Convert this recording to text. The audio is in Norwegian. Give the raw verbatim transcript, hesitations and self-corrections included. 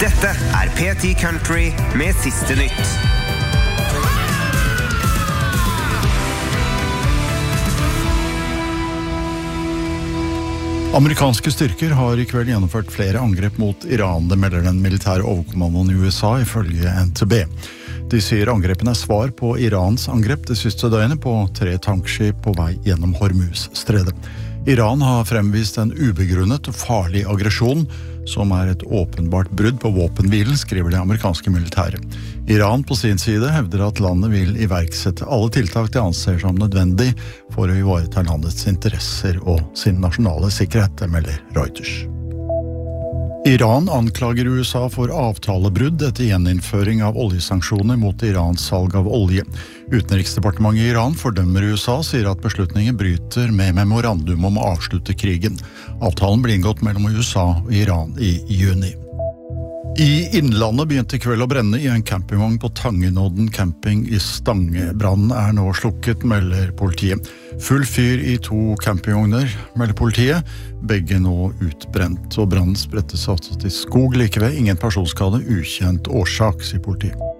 Dette er P ti Country med siste nytt. Amerikanske styrker har i kveld gjennomført flere angrep mot Iran, det melder den militære overkommandoen i U S A ifølge N T B. De sier angrepen er svar på Irans angrep det siste døgnet på tre tankskip på vei gjennom Hormuz-stredet. Iran har fremvist en ubegrunnet og farlig aggresjon, som er et åpenbart brudd på våpenhvilen, skriver det amerikanske militæret. Iran på sin side hevder at landet vil iverksette alle tiltak de anser som nødvendig for å ivareta landets interesser og sin nasjonale sikkerhet, det melder Reuters. Iran anklager U S A for avtalebrudd etter gjeninnføring av oljesanksjoner mot Irans salg av olje. Utenriksdepartementet i Iran fordømmer U S A, sier at beslutningen bryter med memorandum om å avslutte krigen. Avtalen ble inngått mellom U S A og Iran i juni. I Innlandet begynte i kveld å brenne i en campingvogn på Tangenodden camping i Stange. Brannen er nå slukket, melder politiet. Full fyr i to campingvogner, melder politiet. Begge nå utbrent, og brannen spredte seg til skog like ved. Ingen personskade, ukjent årsak, sier politiet.